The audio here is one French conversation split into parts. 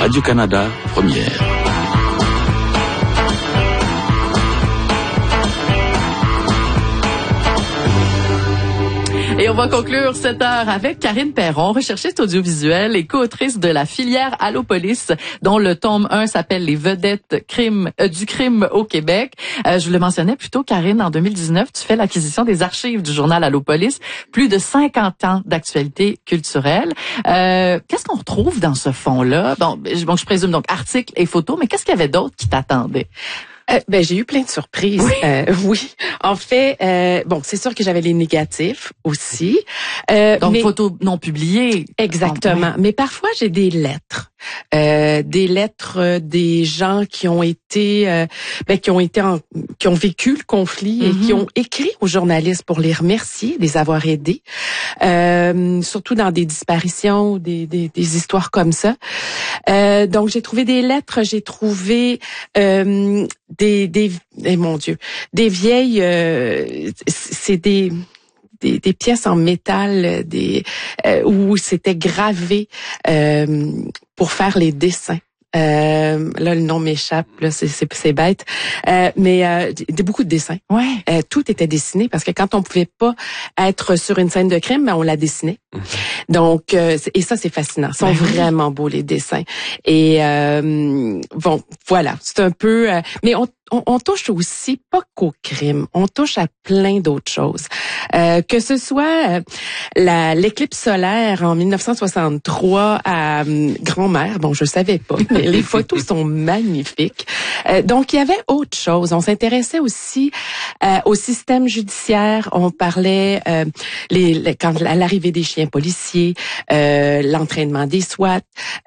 Radio-Canada, première. Et on va conclure cette heure avec Karine Perron, recherchiste audiovisuelle et co-autrice de la filière Allopolis, dont le tome 1 s'appelle Les vedettes du crime au Québec. Je le mentionnais plus tôt, Karine, en 2019, tu fais l'acquisition des archives du journal Allopolis, plus de 50 ans d'actualité culturelle. Qu'est-ce qu'on retrouve dans ce fonds-là? Bon, je présume donc articles et photos, mais qu'est-ce qu'il y avait d'autre qui t'attendait? J'ai eu plein de surprises. Oui. Oui. En fait, c'est sûr que j'avais les négatifs aussi. Donc, mais photos non publiées. Exactement. Oui. Mais parfois, j'ai des lettres. Des gens qui ont été, qui ont vécu le conflit et qui ont écrit aux journalistes pour les remercier, les avoir aidés. Surtout dans des disparitions, des histoires comme ça. Donc, j'ai trouvé des lettres, j'ai trouvé des vieilles, c'est des pièces en métal, où c'était gravé pour faire les dessins. Là, le nom m'échappe, là, c'est bête. Mais beaucoup de dessins. Ouais. Tout était dessiné parce que quand on pouvait pas être sur une scène de crime, ben, on la dessinait. Donc, et ça, c'est fascinant. Ils sont vraiment beaux, les dessins. Et voilà, c'est un peu... mais on touche aussi pas qu'au crime, on touche à plein d'autres choses. Que ce soit l'éclipse solaire en 1963 à Grand-Mère, bon, je savais pas, mais les photos sont magnifiques. Donc, il y avait autre chose. On s'intéressait aussi au système judiciaire. On parlait quand à l'arrivée des chiens policiers, l'entraînement des SWAT,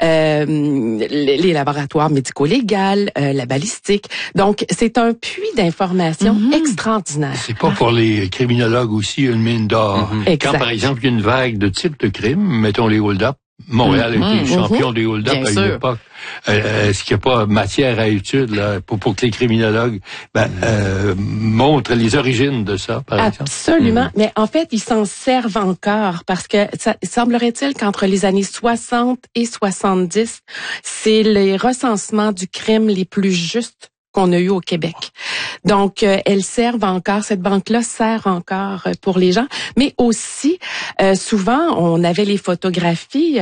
les laboratoires médico-légaux, la balistique. Donc, c'est un puits d'informations extraordinaire. C'est pas pour les criminologues aussi une mine d'or. Quand, par exemple, il y a une vague de type de crime, mettons les hold-up, Montréal a été champion des hold-up à une époque. Est-ce qu'il n'y a pas matière à étude là, pour que les criminologues montrent les origines de ça, par exemple? Absolument. Mais en fait, ils s'en servent encore parce que ça semblerait-il qu'entre les années 60 et 70, c'est les recensements du crime les plus justes qu'on a eu au Québec. Donc, elles servent encore, cette banque-là sert encore pour les gens, mais aussi, souvent, on avait les photographies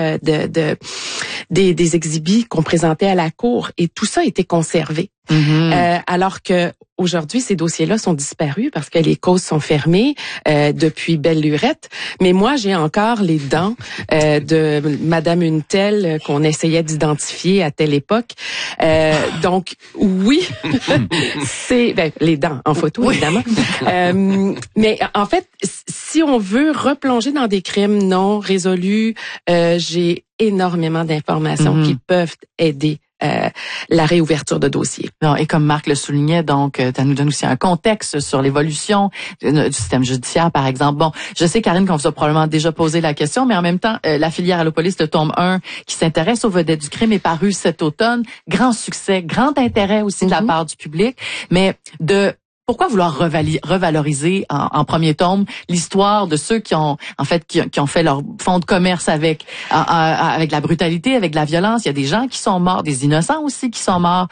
des exhibits qu'on présentait à la cour et tout ça était conservé. Alors que aujourd'hui, ces dossiers-là sont disparus parce que les causes sont fermées depuis belle lurette. Mais moi, j'ai encore les dents de Madame une telle qu'on essayait d'identifier à telle époque. Donc, oui, c'est les dents en photo, évidemment. Mais en fait, si on veut replonger dans des crimes non résolus, j'ai énormément d'informations qui peuvent aider la réouverture de dossiers. Non, et comme Marc le soulignait, donc, ça nous donne aussi un contexte sur l'évolution du système judiciaire, par exemple. Bon, je sais, Karine, qu'on vous a probablement déjà posé la question, mais en même temps, la filière Allopolis, le tome 1, qui s'intéresse aux vedettes du crime, est paru cet automne. Grand succès, grand intérêt aussi de la part du public, mais pourquoi vouloir revaloriser en premier tome l'histoire de ceux qui ont fait leur fonds de commerce avec la brutalité, avec la violence? Il y a des gens qui sont morts, des innocents aussi qui sont morts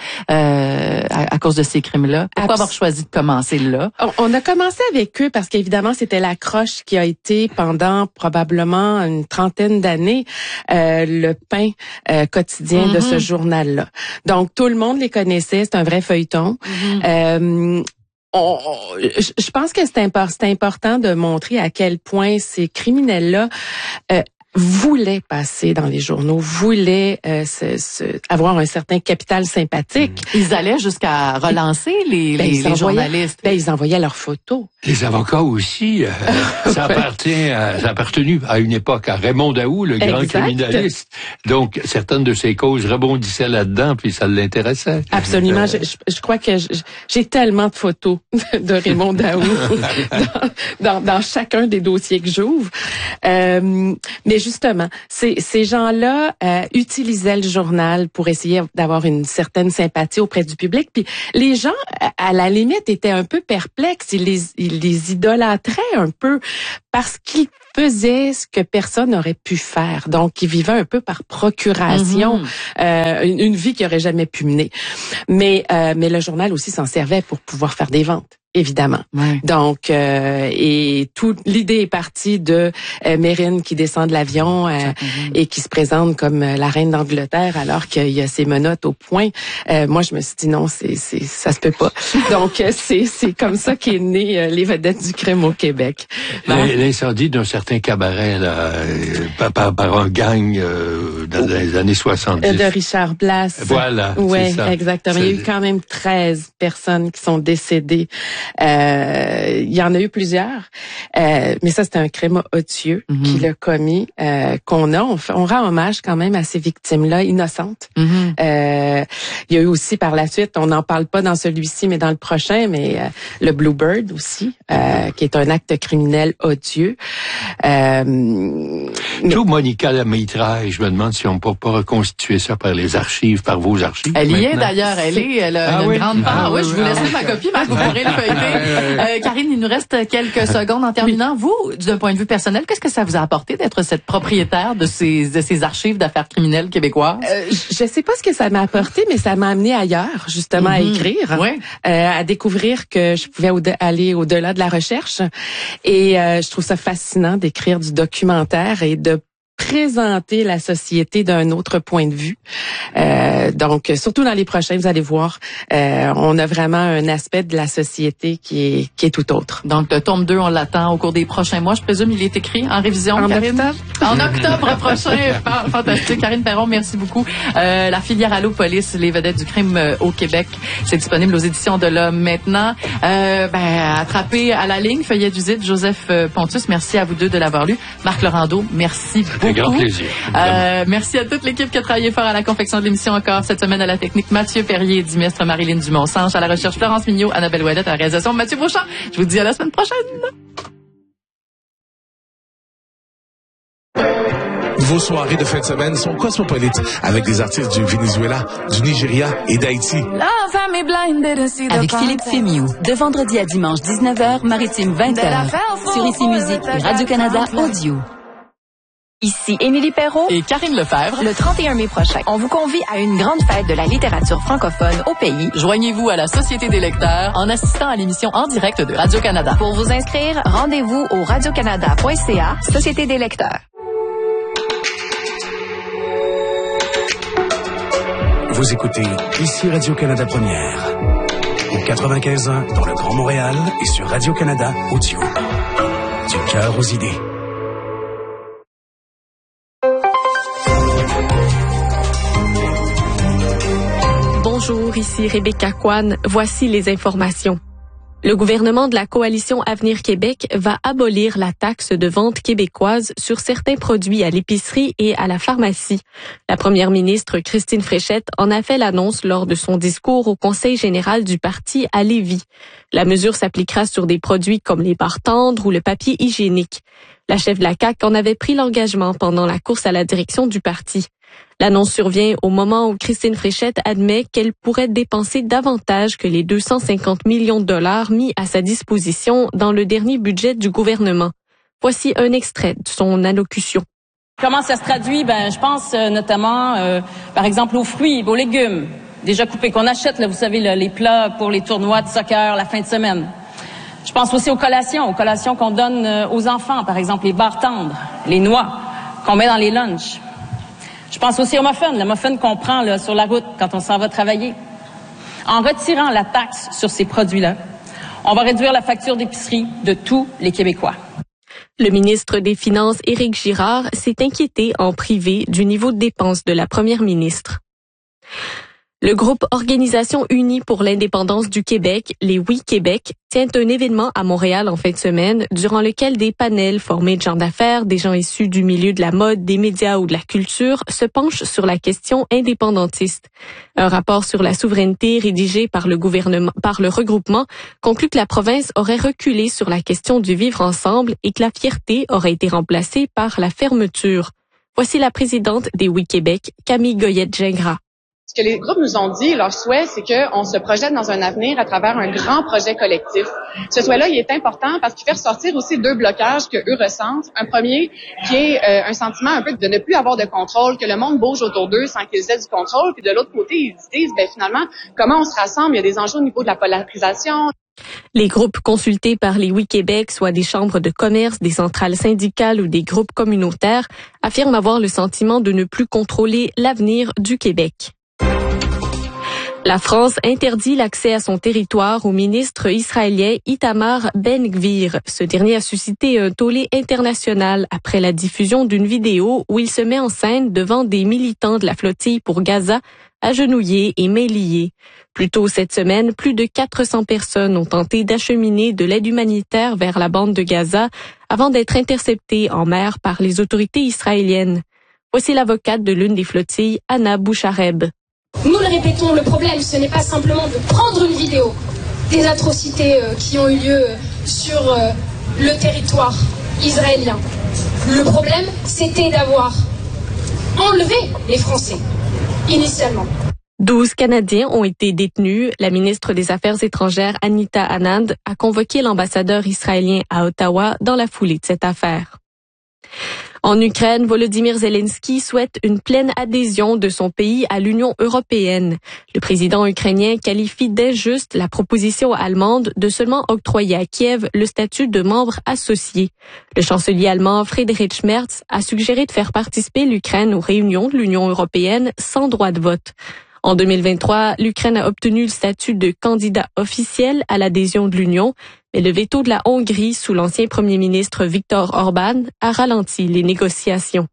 à cause de ces crimes-là. Pourquoi avoir choisi de commencer là? On a commencé avec eux parce qu'évidemment, c'était l'accroche qui a été pendant probablement une trentaine d'années le pain quotidien de ce journal-là. Donc, tout le monde les connaissait, c'est un vrai feuilleton. Je pense que c'est important de montrer à quel point ces criminels-là voulaient passer dans les journaux, voulaient avoir un certain capital sympathique. Ils allaient jusqu'à relancer les journalistes. Ils envoyaient leurs photos. Les avocats aussi. Ça a appartenu à une époque à Raymond Daoust, le grand criminaliste. Donc, certaines de ses causes rebondissaient là-dedans, puis ça l'intéressait. Absolument. Je crois que j'ai tellement de photos de Raymond Daoust dans chacun des dossiers que j'ouvre. Mais justement, ces gens-là utilisaient le journal pour essayer d'avoir une certaine sympathie auprès du public. Puis les gens, à la limite, étaient un peu perplexes. Ils les idolâtraient un peu parce qu'ils faisaient ce que personne n'aurait pu faire. Donc, ils vivaient un peu par procuration, une vie qu'ils n'auraient jamais pu mener. Mais le journal aussi s'en servait pour pouvoir faire des ventes. Évidemment. Ouais. Donc, et toute l'idée est partie de Mérine qui descend de l'avion et qui se présente comme la reine d'Angleterre alors qu'il y a ses menottes au poing. Moi, je me suis dit non, ça se peut pas. Donc, c'est comme ça qu'est né les vedettes du crime au Québec. L'incendie d'un certain cabaret là, par un gang dans les années 70. De Richard Blas. Voilà. Oui, ça. Exactement. Il y a eu quand même 13 personnes qui sont décédées. Il y en a eu plusieurs, mais ça c'est un crime odieux qui l'a commis, on rend hommage quand même à ces victimes-là innocentes. Il y a eu aussi par la suite, on n'en parle pas dans celui-ci, mais dans le prochain, mais le Bluebird aussi, qui est un acte criminel odieux. Tout Monica Lamitraille, je me demande si on peut pas reconstituer ça par les archives, par vos archives. Elle y est d'ailleurs, elle a une grande part. Oui, je vous laisse ma copie, Marc, vous pourrez le feuilleter. Karine, il nous reste quelques secondes en terminant. Vous, d'un point de vue personnel, qu'est-ce que ça vous a apporté d'être cette propriétaire de ces archives d'affaires criminelles québécoises? Je sais pas ce que ça m'a apporté, mais ça m'a amené ailleurs, justement, à écrire, à découvrir que je pouvais aller au-delà de la recherche. Et je trouve ça fascinant d'écrire du documentaire et de présenter la société d'un autre point de vue. Donc, surtout dans les prochains, vous allez voir, on a vraiment un aspect de la société qui est tout autre. Donc, le tome 2, on l'attend au cours des prochains mois. Je présume il est écrit en révision, Karine? En octobre prochain. Fantastique. Karine Perron, merci beaucoup. La filière Allô Police, les vedettes du crime au Québec, c'est disponible aux éditions de l'Homme maintenant. Attrapé à la ligne, Feuillet d'usine, Joseph Pontus, merci à vous deux de l'avoir lu. Marc Laurando, merci beaucoup. Un grand plaisir. Merci à toute l'équipe qui a travaillé fort à la confection de l'émission encore cette semaine à la technique. Mathieu Perrier, Dimestre, Marilyn Dumont-Sanche, à la recherche Florence Mignot, Annabelle Ouellette, à la réalisation Mathieu Beauchamp. Je vous dis à la semaine prochaine. Vos soirées de fin de semaine sont cosmopolites avec des artistes du Venezuela, du Nigeria et d'Haïti. Avec Philippe Fémiou, de vendredi à dimanche 19h, Maritime 20h, sur Ici Musique et Radio-Canada Audio. Ici Émilie Perrault et Karine Lefebvre. Le 31 mai prochain, on vous convie à une grande fête de la littérature francophone au pays. Joignez-vous à la Société des lecteurs en assistant à l'émission en direct de Radio-Canada. Pour vous inscrire, rendez-vous au radiocanada.ca, Société des lecteurs. Vous écoutez Ici Radio-Canada Première, au 95.1 dans le Grand Montréal et sur Radio-Canada Audio. Du cœur aux idées. Bonjour, ici Rebecca Kwan. Voici les informations. Le gouvernement de la Coalition Avenir Québec va abolir la taxe de vente québécoise sur certains produits à l'épicerie et à la pharmacie. La première ministre Christine Fréchette en a fait l'annonce lors de son discours au Conseil général du parti à Lévis. La mesure s'appliquera sur des produits comme les barres tendres ou le papier hygiénique. La chef de la CAQ en avait pris l'engagement pendant la course à la direction du parti. L'annonce survient au moment où Christine Fréchette admet qu'elle pourrait dépenser davantage que les 250 millions de dollars mis à sa disposition dans le dernier budget du gouvernement. Voici un extrait de son allocution. Comment ça se traduit? Je pense notamment, par exemple, aux fruits, aux légumes déjà coupés qu'on achète, là, vous savez, là, les plats pour les tournois de soccer la fin de semaine. Je pense aussi aux collations qu'on donne aux enfants, par exemple les barres tendres, les noix qu'on met dans les lunchs. Je pense aussi aux muffins, le muffin qu'on prend là, sur la route quand on s'en va travailler. En retirant la taxe sur ces produits-là, on va réduire la facture d'épicerie de tous les Québécois. Le ministre des Finances, Éric Girard, s'est inquiété en privé du niveau de dépenses de la première ministre. Le groupe Organisation unie pour l'indépendance du Québec, les Oui Québec, tient un événement à Montréal en fin de semaine durant lequel des panels formés de gens d'affaires, des gens issus du milieu de la mode, des médias ou de la culture se penchent sur la question indépendantiste. Un rapport sur la souveraineté rédigé par le regroupement conclut que la province aurait reculé sur la question du vivre ensemble et que la fierté aurait été remplacée par la fermeture. Voici la présidente des Oui Québec, Camille Goyette-Gingras. Ce que les groupes nous ont dit, leur souhait, c'est qu'on se projette dans un avenir à travers un grand projet collectif. Ce souhait-là, il est important parce qu'il fait ressortir aussi 2 blocages que eux ressentent. Un premier, qui est un sentiment un peu de ne plus avoir de contrôle, que le monde bouge autour d'eux sans qu'ils aient du contrôle. Puis de l'autre côté, ils se disent, finalement, comment on se rassemble? Il y a des enjeux au niveau de la polarisation. Les groupes consultés par les Oui Québec, soit des chambres de commerce, des centrales syndicales ou des groupes communautaires, affirment avoir le sentiment de ne plus contrôler l'avenir du Québec. La France interdit l'accès à son territoire au ministre israélien Itamar Ben-Gvir. Ce dernier a suscité un tollé international après la diffusion d'une vidéo où il se met en scène devant des militants de la flottille pour Gaza, agenouillés et mains liées. Plus tôt cette semaine, plus de 400 personnes ont tenté d'acheminer de l'aide humanitaire vers la bande de Gaza avant d'être interceptées en mer par les autorités israéliennes. Voici l'avocate de l'une des flottilles, Anna Bouchareb. Nous le répétons, le problème, ce n'est pas simplement de prendre une vidéo des atrocités qui ont eu lieu sur le territoire israélien. Le problème, c'était d'avoir enlevé les Français, initialement. 12 Canadiens ont été détenus. La ministre des Affaires étrangères, Anita Anand, a convoqué l'ambassadeur israélien à Ottawa dans la foulée de cette affaire. En Ukraine, Volodymyr Zelensky souhaite une pleine adhésion de son pays à l'Union européenne. Le président ukrainien qualifie d'injuste la proposition allemande de seulement octroyer à Kiev le statut de membre associé. Le chancelier allemand Friedrich Merz a suggéré de faire participer l'Ukraine aux réunions de l'Union européenne sans droit de vote. En 2023, l'Ukraine a obtenu le statut de candidat officiel à l'adhésion de l'Union, mais le veto de la Hongrie sous l'ancien premier ministre Viktor Orban a ralenti les négociations.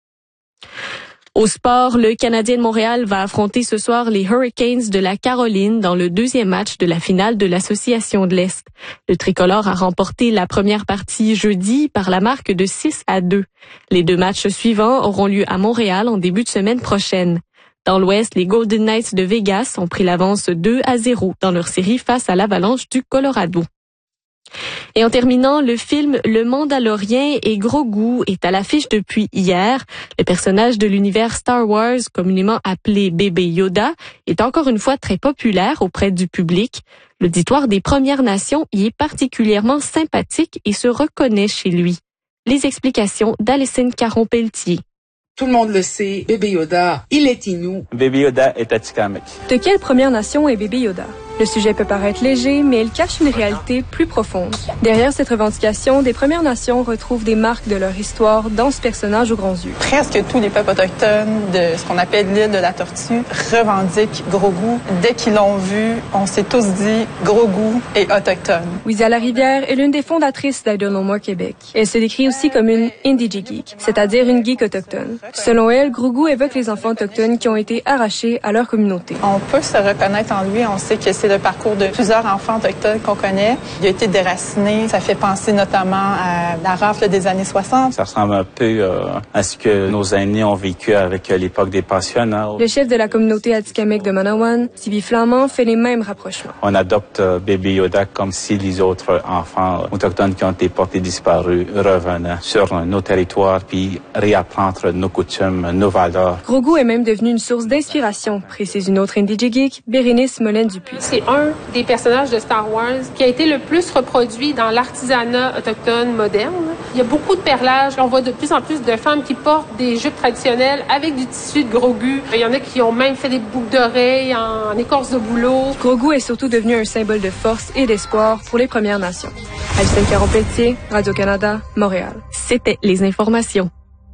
Au sport, le Canadien de Montréal va affronter ce soir les Hurricanes de la Caroline dans le 2e match de la finale de l'Association de l'Est. Le tricolore a remporté la première partie jeudi par la marque de 6-2. Les 2 matchs suivants auront lieu à Montréal en début de semaine prochaine. Dans l'Ouest, les Golden Knights de Vegas ont pris l'avance 2-0 dans leur série face à l'Avalanche du Colorado. Et en terminant, le film Le Mandalorien et Grogu est à l'affiche depuis hier. Le personnage de l'univers Star Wars, communément appelé Bébé Yoda, est encore une fois très populaire auprès du public. L'auditoire des Premières Nations y est particulièrement sympathique et se reconnaît chez lui. Les explications d'Alessine Caron-Pelletier. Tout le monde le sait, Bébé Yoda, il est Innu. Bébé Yoda est Atikamekw. De quelle Première Nation est Bébé Yoda? Le sujet peut paraître léger, mais il cache une réalité plus profonde. Derrière cette revendication, des Premières Nations retrouvent des marques de leur histoire dans ce personnage aux grands yeux. Presque tous les peuples autochtones de ce qu'on appelle l'île de la Tortue revendiquent Grogu. Dès qu'ils l'ont vu, on s'est tous dit Grogu est autochtone. Wizia Larivière est l'une des fondatrices d'I Don't Know More Québec. Elle se décrit aussi comme une Indigi Geek, c'est-à-dire une geek autochtone. Selon elle, Grogu évoque les enfants autochtones qui ont été arrachés à leur communauté. On peut se reconnaître en lui, on sait que c'est le parcours de plusieurs enfants autochtones qu'on connaît. Il a été déraciné. Ça fait penser notamment à la rafle des années 60. Ça ressemble un peu à ce que nos aînés ont vécu avec l'époque des pensionnats. Le chef de la communauté Atikamekw de Manawan, Tibi Flamand, fait les mêmes rapprochements. On adopte Bébé Yoda comme si les autres enfants autochtones qui ont été portés disparus revenaient sur nos territoires puis réapprendre nos coutumes, nos valeurs. Grogu est même devenu une source d'inspiration, précise une autre Indigi Geek, Bérénice Molène-Dupuis. C'est un des personnages de Star Wars qui a été le plus reproduit dans l'artisanat autochtone moderne. Il y a beaucoup de perlage. On voit de plus en plus de femmes qui portent des jupes traditionnelles avec du tissu de Grogu. Il y en a qui ont même fait des boucles d'oreilles en écorce de bouleau. Grogu est surtout devenu un symbole de force et d'espoir pour les Premières Nations. Alison Caron-Pelletier, Radio-Canada, Montréal. C'était les informations.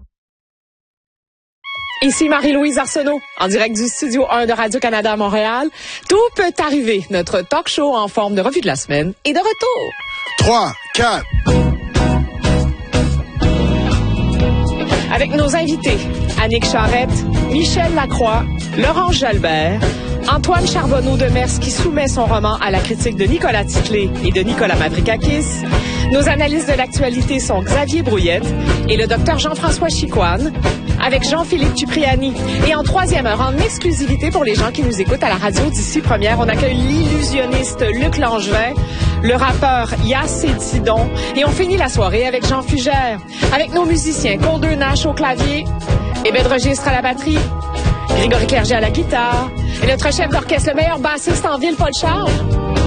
Ici Marie-Louise Arsenault, en direct du Studio 1 de Radio-Canada à Montréal. Tout peut arriver. Notre talk show en forme de revue de la semaine est de retour. 3, 4. Avec nos invités, Annick Charrette, Michel Lacroix, Laurent Jalbert, Antoine Charbonneau de Mers qui soumet son roman à la critique de Nicolas Ticlé et de Nicolas Mavrikakis, Nos analystes de l'actualité sont Xavier Brouillette et le docteur Jean-François Chicoine, avec Jean-Philippe Tupriani. Et en troisième heure, en exclusivité pour les gens qui nous écoutent à la radio d'ici première, on accueille l'illusionniste Luc Langevin, le rappeur Yass et Didon, et on finit la soirée avec Jean Fugère, avec nos musiciens Condeux Nash au clavier, Hébert Registre à la batterie, Grégory Clerget à la guitare, et notre chef d'orchestre, le meilleur bassiste en ville, Paul Charles.